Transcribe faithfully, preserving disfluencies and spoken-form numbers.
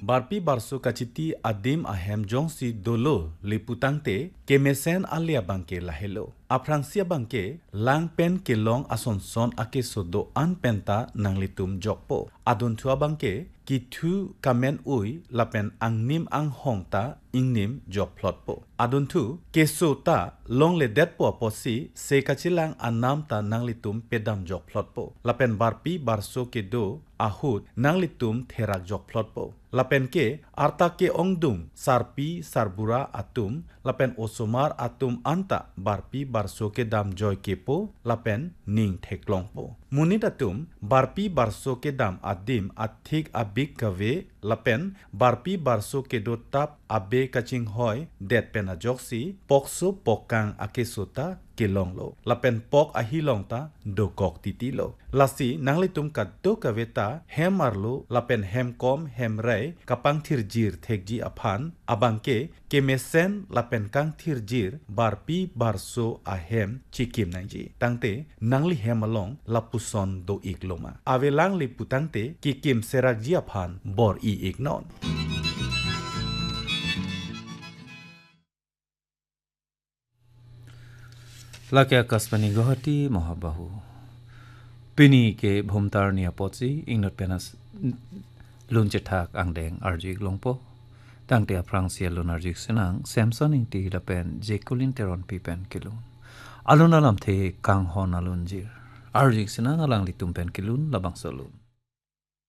Barpi barso kaciti adim ahem jong si dolo liputangte kemesen alia bangke lahelo. Aprangsia bangke lang pen kelong asonson ake sodo an penta nang litum jokpo. Adun tua bangke kitu kamen ui lapen angnim ang hongta ingnim jok plotpo. Adun tu keso ta long le det po posi se kachilang anam ta nang litum pedam jok plotpo. Lapen barpi barso ke do ahut nang litum therak jok plotpo. Lapen ke arta ke ongdum sarpi sarbura atum lapen osomar atum anta barpi barso ke dam joy kepo lapen ning theklongpo. Munit atum barpi barso ke dam adim athik abik kave lapen barpi barso ke do tap abe kaching hoy det pena joksi pokso pokang akesota kelonglo lapen pok ahilong ta dokok titilo lasi nanglitum ka do kaveta hemarlo lapen hemkom hemrai kapang thirjir thekji aphan abangke kemesen lapen kang thirjir barpi barso ahem chikim nangji tangte nangli hemalong lapuson do ikloma avelang liputangte kikim serakji aphan bor i ignon. Laki akasmani Guwahati Mohabahu Pini ke bhumtar niya potsi ingnot penas lunchetak angdeng arjik longpo tangte aprangsia lun arjik senang Samson ingti lapen jekulin teron pipen kilun alun alam the kang hon alun jir arjik senang alang litumpen kilun labang solun